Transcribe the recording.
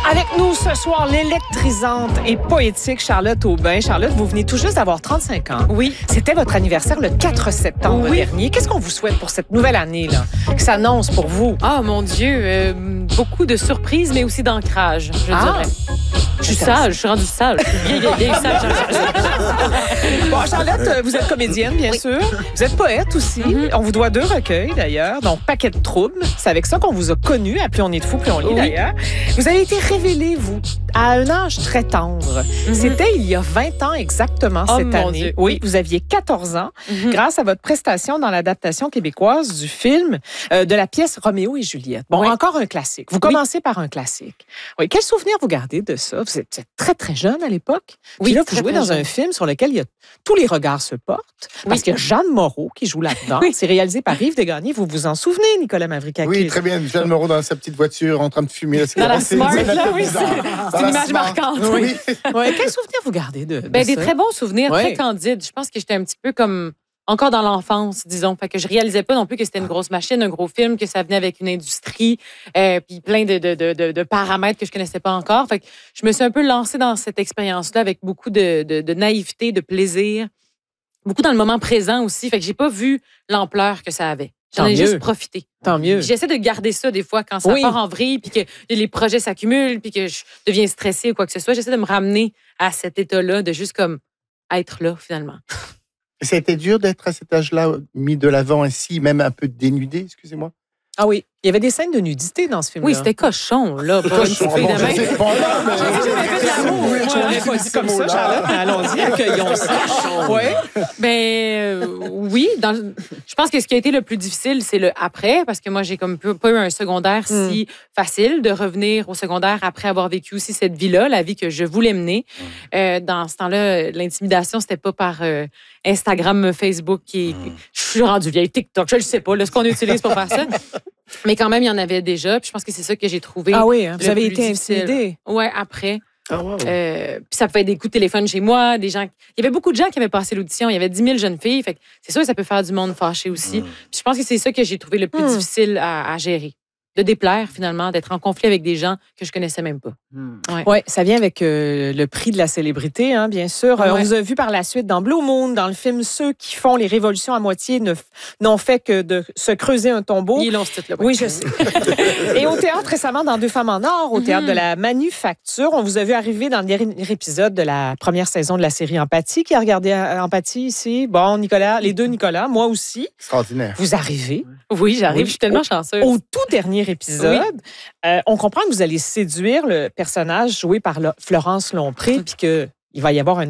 Avec nous ce soir, l'électrisante et poétique Charlotte Aubin. Charlotte, vous venez tout juste d'avoir 35 ans. Oui. C'était votre anniversaire le 4 septembre dernier. Qu'est-ce qu'on vous souhaite pour cette nouvelle année là, qui s'annonce pour vous? Ah, mon Dieu, beaucoup de surprises, mais aussi d'ancrage, je dirais. Je suis sage, je suis rendue sage. Je suis vieille sage. Bon, Charlotte, vous êtes comédienne, bien sûr. Vous êtes poète aussi. On vous doit 2 recueils, d'ailleurs. Donc, Paquet de troubles. C'est avec ça qu'on vous a connu. À Plus on est de fou, plus on lit, d'ailleurs. Vous avez été révélée, vous, à un âge très tendre. C'était il y a 20 ans exactement cette année. Dieu. Oui, vous aviez 14 ans grâce à votre prestation dans l'adaptation québécoise du film de la pièce Roméo et Juliette. Bon, encore un classique. Vous commencez par un classique. Oui, quel souvenir vous gardez de ça? Vous êtes très, très jeune à l'époque. Puis là, vous jouez dans un film sur lequel tous les regards se portent. Parce qu'il y a Jeanne Moreau qui joue là-dedans. C'est réalisé par Yves Desgagnés. Vous vous en souvenez, Nicolas Mavrikakis? Oui, très bien. Jeanne Moreau dans sa petite voiture en train de fumer. Dans la Smart, là, oui, c'est une image marquante. Oui. Quel souvenir vous gardez de ça? Des très bons souvenirs, très candides. Je pense que j'étais un petit peu comme encore dans l'enfance, disons. Fait que je réalisais pas non plus que c'était une grosse machine, un gros film, que ça venait avec une industrie, puis plein de paramètres que je connaissais pas encore. Fait que je me suis un peu lancée dans cette expérience-là avec beaucoup de naïveté, de plaisir, beaucoup dans le moment présent aussi. Fait que j'ai pas vu l'ampleur que ça avait. J'en ai juste profité. Tant mieux. J'essaie de garder ça des fois quand ça part en vrille, puis que les projets s'accumulent, puis que je deviens stressée ou quoi que ce soit. J'essaie de me ramener à cet état-là, de juste comme être là, finalement. Ça a été dur d'être à cet âge-là, mis de l'avant ainsi, même un peu dénudé, excusez-moi. Ah oui, il y avait des scènes de nudité dans ce film-là. Oui, c'était cochon, là. Pour une petite fille de même. J'ai jamais fait l'amour. Moi, on n'est pas dit comme ça, Charlotte, mais allons-y, accueillons ça. Oui, je pense que ce qui a été le plus difficile, c'est le après, parce que moi, j'ai comme pas eu un secondaire si facile de revenir au secondaire après avoir vécu aussi cette vie-là, la vie que je voulais mener. Dans ce temps-là, l'intimidation, c'était pas par Instagram, Facebook, je suis rendue vieille, TikTok, je le sais pas, là, ce qu'on utilise pour faire ça. Mais quand même, il y en avait déjà. Puis je pense que c'est ça que j'ai trouvé. Ah oui, vous avez été intimidée. Oui, après. Ah, wow. Puis ça pouvait être des coups de téléphone chez moi, des gens. Il y avait beaucoup de gens qui avaient passé l'audition. Il y avait 10 000 jeunes filles. Fait que c'est sûr que ça peut faire du monde fâché aussi. Puis je pense que c'est ça que j'ai trouvé le plus difficile à gérer. De déplaire, finalement, d'être en conflit avec des gens que je connaissais même pas. Oui, ça vient avec le prix de la célébrité, hein, bien sûr. On vous a vu par la suite dans Blue Moon, dans le film Ceux qui font les révolutions à moitié n'ont fait que de se creuser un tombeau. Ils l'ont ce titre-là. Oui, je sais. Et au théâtre récemment, dans Deux femmes en or, au théâtre de la Manufacture, on vous a vu arriver dans le dernier épisode de la première saison de la série Empathie. Qui a regardé Empathie ici? Bon, Nicolas, les deux Nicolas, moi aussi. Extraordinaire. Vous arrivez. Oui, j'arrive. Je suis tellement chanceuse. Au tout dernier épisode, on comprend que vous allez séduire le personnage joué par Florence Lompré, puis qu'il va y avoir un